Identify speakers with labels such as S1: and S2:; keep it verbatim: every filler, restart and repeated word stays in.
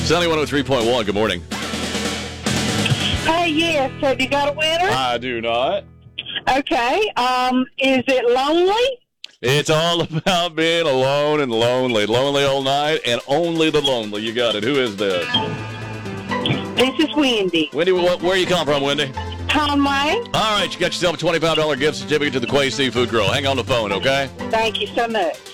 S1: Sunny one oh three point one, good morning.
S2: Hey, yes. Have you got a winner?
S1: I do not.
S2: Okay. Um, is it lonely?
S1: It's all about being alone and lonely. Lonely all night and only the lonely. You got it. Who is this?
S2: This is Wendy.
S1: Wendy, wh- where you come from, Wendy?
S2: Conway.
S1: All right, you got yourself a twenty-five dollars gift certificate to the Quay Seafood Grill. Hang on the phone, okay?
S2: Thank you so much.